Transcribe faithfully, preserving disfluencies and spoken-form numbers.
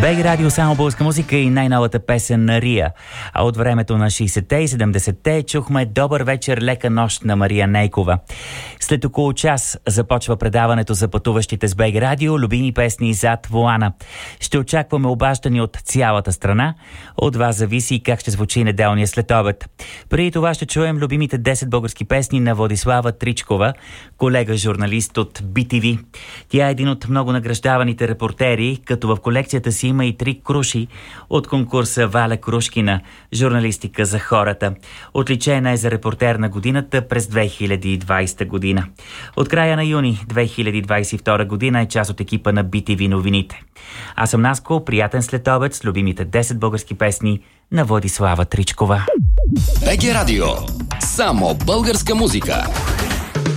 БГ Радио, само българска музика и най-новата песен на Рия. А от времето на шейсетте и седемдесетте чухме "Добър вечер, лека нощ" на Мария Нейкова. След около час започва предаването за пътуващите с БГ Радио, любими песни зад волана. Ще очакваме обаждани от цялата страна. От вас зависи как ще звучи неделния следобед. Преди това ще чуем любимите десет български песни на Владислава Тричкова, колега журналист от Би Ти Ви. Тя е един от много награждаваните репортери, като в колекцията си има и три круши от конкурса Валя Крушкина "Журналистика за хората". Отличена е за репортер на годината през две хиляди и двадесета година. От края на юни две хиляди двадесет и втора година е част от екипа на Би Ти Ви новините. Аз съм Наско, приятен следобед с любимите десет български песни на Владислава Тричкова. БГ Радио. Само българска музика.